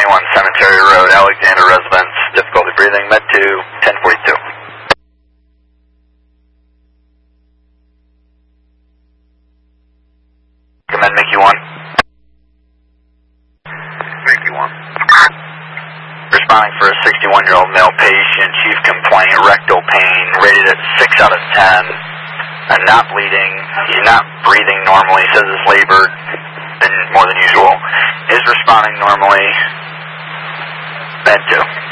21 Cemetery Road, Alexander residence, difficulty breathing, med 2, 1042. Recommend Mickey 1. Mickey 1. Responding for a 61-year-old male patient, chief complaint, rectal pain, rated at 6 out of 10, and not bleeding. He's not breathing normally, says it's labored more than usual. Is responding normally, med 2.